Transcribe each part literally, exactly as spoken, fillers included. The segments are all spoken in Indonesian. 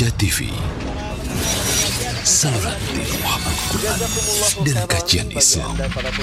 Roja T V, saluran tilawah Al-Quran dan kajian Islam.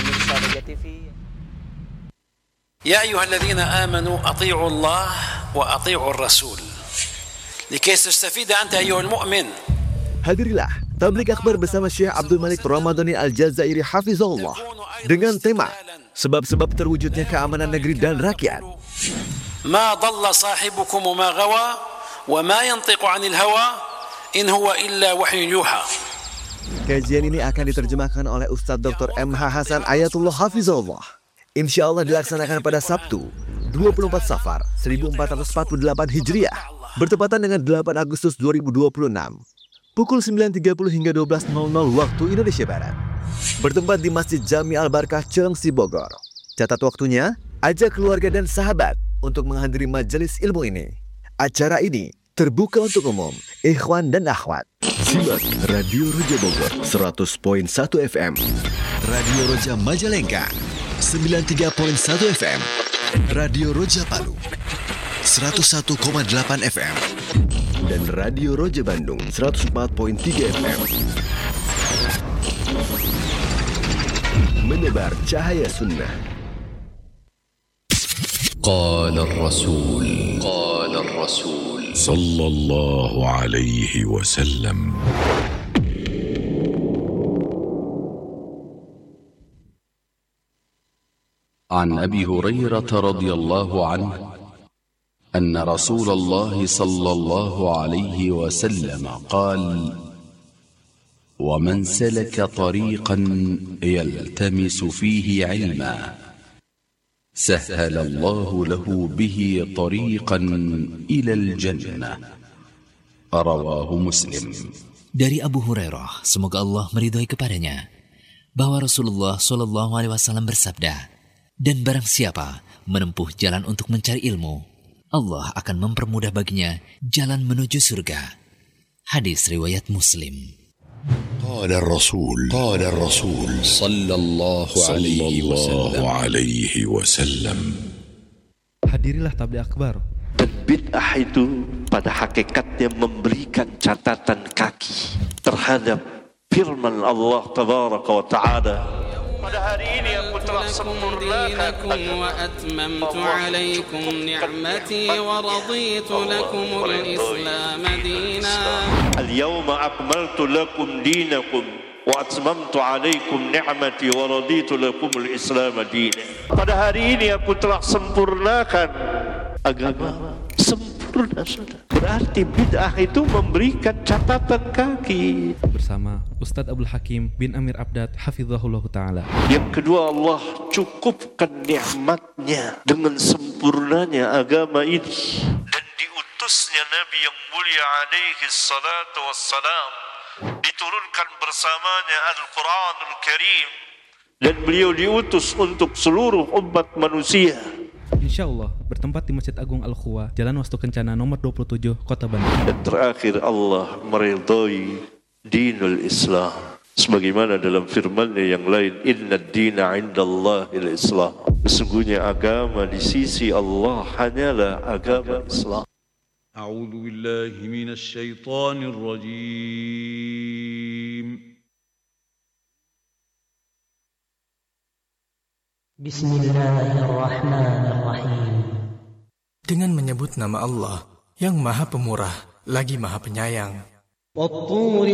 Ya ayyuhalladzina amanu ati'u Allah wa ati'u Rasul likay tastafida anta ayyuhal mu'min. Hadirilah tablik akbar bersama Syekh Abdul Malik Ramadhani Al-Jazairi Hafizahullah dengan tema sebab-sebab terwujudnya keamanan negeri dan rakyat. Ma dhalla sahibukum wa ma ghawa wa ma yantiqu 'anil hawa in huwa illa wahyun yuha. Kajian ini akan diterjemahkan oleh Ustadz Doktor M H Hasan Ayatullah Hafizahullah. Insya Allah dilaksanakan pada Sabtu dua puluh empat Safar seribu empat ratus empat puluh delapan Hijriah bertepatan dengan delapan Agustus dua ribu dua puluh enam pukul sembilan tiga puluh hingga dua belas nol nol waktu Indonesia Barat. Bertempat di Masjid Jami Al-Barkah Cilengsi Bogor. Catat waktunya, ajak keluarga dan sahabat untuk menghadiri majelis ilmu ini. Acara ini terbuka untuk umum, ikhwan dan akhwat. Simak Radio Roja Bogor seratus koma satu F M, Radio Roja Majalengka sembilan puluh tiga koma satu F M, Radio Roja Palu seratus satu koma delapan F M, dan Radio Roja Bandung seratus empat koma tiga F M. Menebar cahaya sunnah. Qala Rasul Qala Rasul sallallahu alaihi wasallam. عن أبي هريرة رضي الله عنه أن رسول الله صلى الله عليه وسلم قال: ومن سلك طريقا يلتمس فيه علما سهل الله له به طريقا إلى الجنة. رواه مسلم. Dari Abu Hurairah, semoga Allah meridhai kepadanya, bahwa Rasulullah Shallallahu Alaihi Wasallam bersabda, dan barang siapa menempuh jalan untuk mencari ilmu, Allah akan mempermudah baginya jalan menuju surga. Hadis riwayat Muslim. Qala Rasul Qala Rasul sallallahu alaihi wasallam. Hadirilah tabligh akbar. Dan bid'ah itu pada hakikatnya memberikan catatan kaki terhadap firman Allah tabaraka wa ta'ala. Pada hari ini aku telah sempurnakan wa atmamtu alaikum ni'mati wa raditu lakumul Islam dinan. Al-yawma akmaltu lakum dinakum wa atmamtu alaikum ni'mati wa raditu lakumul Islam dinan. Pada hari ini aku telah sempurnakan agama. Sempurna sudah. Berarti bid'ah itu memberikan catatan kaki. Bersama Ustadz Abdul Hakim bin Amir Abdad Hafizahullah Ta'ala. Yang kedua, Allah cukupkan nikmatnya dengan sempurnanya agama ini. Dan diutusnya Nabi yang mulia alaihi salatu wassalam, diturunkan bersamanya Al-Quranul Karim, dan beliau diutus untuk seluruh umat manusia. Insya Allah bertempat di Masjid Agung Al-Khuwa, Jalan Wastu Kencana nomor dua puluh tujuh, Kota Bandung. Dan terakhir, Allah meridhai dinul Islam, sebagaimana dalam firman-Nya yang lain, inna ad-dina 'indallahil Islam. Sesungguhnya agama di sisi Allah hanyalah agama Islam. A'udzu billahi minasy syaithanir rajim. Bismillahirrahmanirrahim. Dengan menyebut nama Allah yang Maha Pemurah lagi Maha Penyayang.